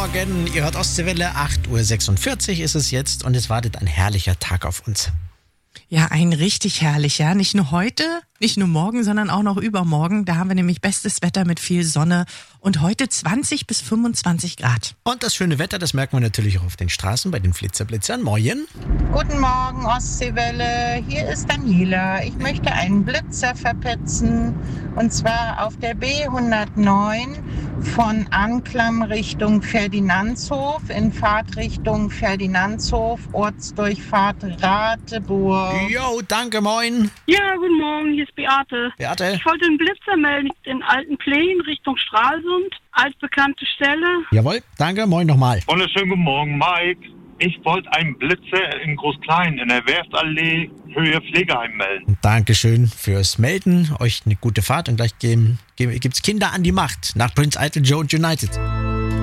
Morgen, ihr hört Ostseewelle, 8.46 Uhr ist es jetzt und es wartet ein herrlicher Tag auf uns. Ja, ein richtig herrlicher. Nicht nur heute, nicht nur morgen, sondern auch noch übermorgen. Da haben wir nämlich bestes Wetter mit viel Sonne und heute 20 bis 25 Grad. Und das schöne Wetter, das merken wir natürlich auch auf den Straßen bei den Flitzer-Blitzern. Moin. Guten Morgen, Ostseewelle. Hier ist Daniela. Ich möchte einen Blitzer verpetzen und zwar auf der B109 von Anklam Richtung Ferdinandshof in Fahrtrichtung Ferdinandshof, Ortsdurchfahrt Rateburg. Jo, danke, moin. Ja, guten Morgen, hier ist Beate. Beate. Ich wollte einen Blitzer melden in Altenpleen Richtung Stralsund, altbekannte Stelle. Jawohl, danke, moin nochmal. Wunderschönen guten Morgen, Mike. Ich wollte einen Blitzer in Groß-Klein in der Werftallee Höhe Pflegeheim melden. Dankeschön fürs Melden, euch eine gute Fahrt und gleich gibt's Kinder an die Macht nach Prince Eitel Joe United.